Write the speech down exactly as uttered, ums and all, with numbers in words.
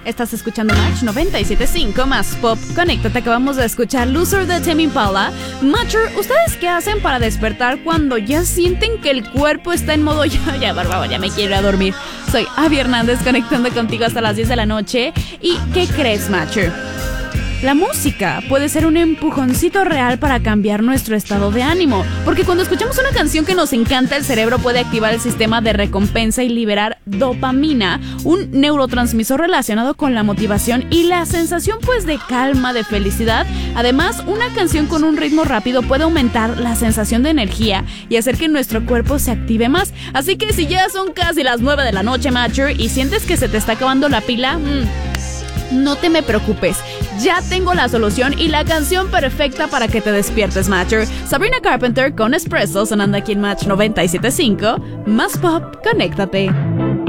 Estás escuchando Match noventa y siete punto cinco más Pop. Conéctate, acabamos de escuchar Loser de Tame Impala. Matcher, ¿ustedes qué hacen para despertar cuando ya sienten que el cuerpo está en modo ya, ya, por favor, ya me quiero ir a dormir? Soy Abby Hernández, conectando contigo hasta las diez de la noche. ¿Y qué crees, Matcher? La música puede ser un empujoncito real para cambiar nuestro estado de ánimo, porque cuando escuchamos una canción que nos encanta, el cerebro puede activar el sistema de recompensa y liberar dopamina, un neurotransmisor relacionado con la motivación y la sensación pues de calma, de felicidad. Además, una canción con un ritmo rápido puede aumentar la sensación de energía y hacer que nuestro cuerpo se active más. Así que si ya son casi las nueve de la noche, Matcher, y sientes que se te está acabando la pila, mmm, no te me preocupes, ya tengo la solución y la canción perfecta para que te despiertes, Matcher. Sabrina Carpenter con Espresso sonando aquí en Match noventa y siete punto cinco. Más Pop, conéctate.